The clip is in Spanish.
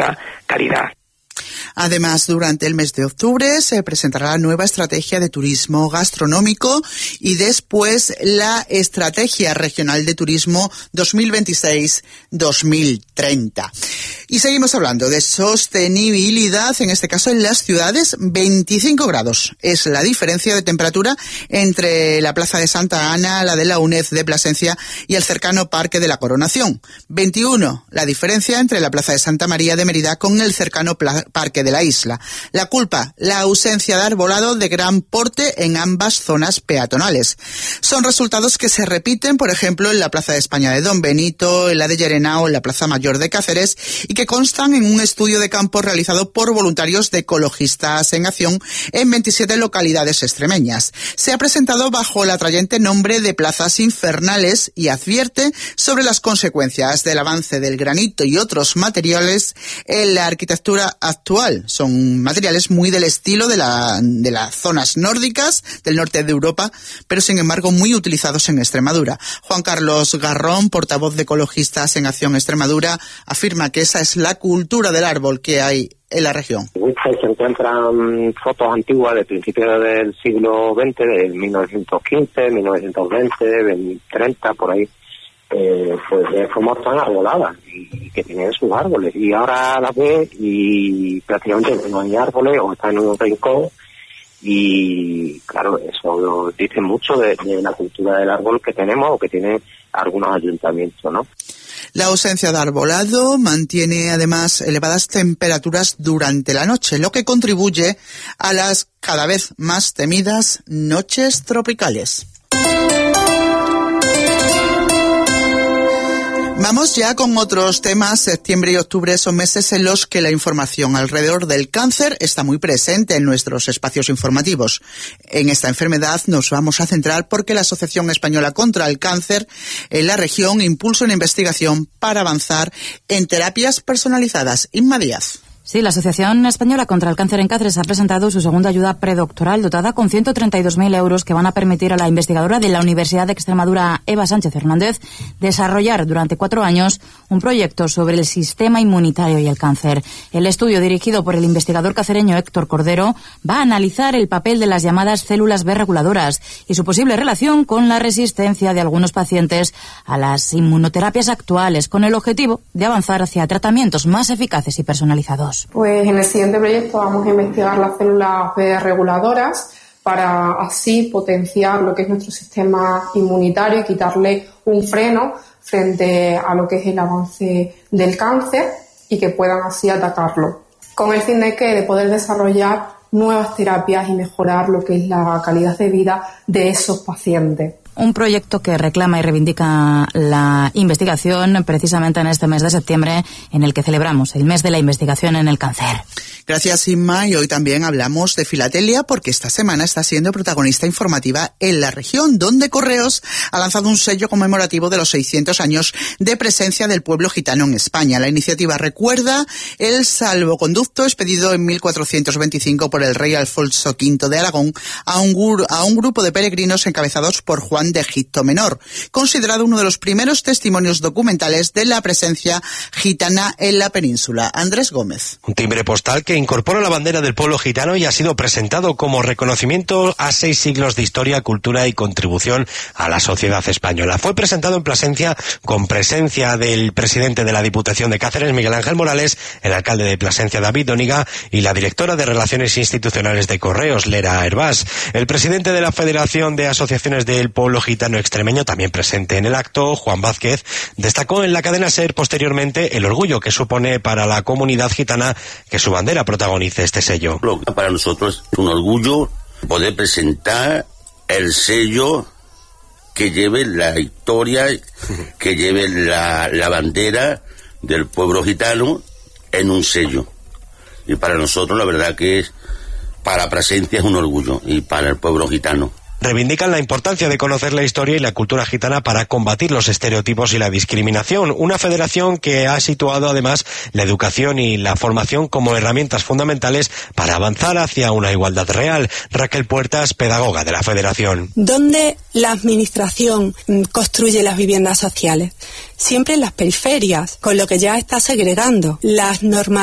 esa calidad. Además, durante el mes de octubre se presentará la nueva estrategia de turismo gastronómico y después la estrategia regional de turismo 2026-2030. Y seguimos hablando de sostenibilidad, en este caso en las ciudades. 25 grados es la diferencia de temperatura entre la Plaza de Santa Ana, la de la UNED de Plasencia y el cercano Parque de la Coronación. 21 la diferencia entre la Plaza de Santa María de Mérida con el cercano Parque de la Isla. La culpa, la ausencia de arbolado de gran porte en ambas zonas peatonales. Son resultados que se repiten, por ejemplo, en la Plaza de España de Don Benito, en la de Llerena, en la Plaza Mayor de Cáceres, y que constan en un estudio de campo realizado por voluntarios de Ecologistas en Acción en 27 localidades extremeñas. Se ha presentado bajo el atrayente nombre de Plazas Infernales y advierte sobre las consecuencias del avance del granito y otros materiales en la arquitectura actual. Son materiales muy del estilo de las zonas nórdicas del norte de Europa, pero sin embargo muy utilizados en Extremadura. Juan Carlos Garrón, portavoz de Ecologistas en Acción Extremadura, afirma que esa es la cultura del árbol que hay en la región. Se encuentran fotos antiguas de principios del siglo XX, de 1915, 1920, 30, por ahí. Pues de forma tan arbolada y que tienen sus árboles, y ahora las ves y prácticamente no hay árboles o están en un rincón, y claro, eso dice mucho de la cultura del árbol que tenemos o que tienen algunos ayuntamientos, ¿no? La ausencia de arbolado mantiene además elevadas temperaturas durante la noche, lo que contribuye a las cada vez más temidas noches tropicales. Vamos ya con otros temas. Septiembre y octubre son meses en los que la información alrededor del cáncer está muy presente en nuestros espacios informativos. En esta enfermedad nos vamos a centrar porque la Asociación Española contra el Cáncer en la región impulsa una investigación para avanzar en terapias personalizadas. Inma Díaz. Sí, la Asociación Española contra el Cáncer en Cáceres ha presentado su segunda ayuda predoctoral dotada con 132.000 euros que van a permitir a la investigadora de la Universidad de Extremadura, Eva Sánchez Hernández, desarrollar durante 4 años un proyecto sobre el sistema inmunitario y el cáncer. El estudio, dirigido por el investigador cacereño Héctor Cordero, va a analizar el papel de las llamadas células B reguladoras y su posible relación con la resistencia de algunos pacientes a las inmunoterapias actuales, con el objetivo de avanzar hacia tratamientos más eficaces y personalizados. Pues en el siguiente proyecto vamos a investigar las células B reguladoras para así potenciar lo que es nuestro sistema inmunitario y quitarle un freno frente a lo que es el avance del cáncer y que puedan así atacarlo, con el fin de poder desarrollar nuevas terapias y mejorar lo que es la calidad de vida de esos pacientes. Un proyecto que reclama y reivindica la investigación precisamente en este mes de septiembre, en el que celebramos el mes de la investigación en el cáncer. Gracias, Inma, y hoy también hablamos de filatelia porque esta semana está siendo protagonista informativa en la región, donde Correos ha lanzado un sello conmemorativo de los 600 años de presencia del pueblo gitano en España. La iniciativa recuerda el salvoconducto expedido en 1425 por el rey Alfonso V de Aragón a un grupo de peregrinos encabezados por Juan de Egipto Menor, considerado uno de los primeros testimonios documentales de la presencia gitana en la península. Andrés Gómez. Un timbre postal que incorpora la bandera del pueblo gitano y ha sido presentado como reconocimiento a 6 siglos de historia, cultura y contribución a la sociedad española. Fue presentado en Plasencia con presencia del presidente de la Diputación de Cáceres, Miguel Ángel Morales, el alcalde de Plasencia, David Dóniga, y la directora de Relaciones Institucionales de Correos, Lera Hervás. El presidente de la Federación de Asociaciones del Pueblo Gitano Extremeño, también presente en el acto, Juan Vázquez, destacó en la cadena SER posteriormente el orgullo que supone para la comunidad gitana que su bandera protagonice este sello. Para nosotros es un orgullo poder presentar el sello que lleve la historia, que lleve la bandera del pueblo gitano en un sello. Y para nosotros la verdad que es, para Plasencia es un orgullo, y para el pueblo gitano. Reivindican la importancia de conocer la historia y la cultura gitana para combatir los estereotipos y la discriminación. Una federación que ha situado además la educación y la formación como herramientas fundamentales para avanzar hacia una igualdad real. Raquel Puertas, pedagoga de la federación. ¿Dónde la administración construye las viviendas sociales? Siempre en las periferias, con lo que ya está segregando las normas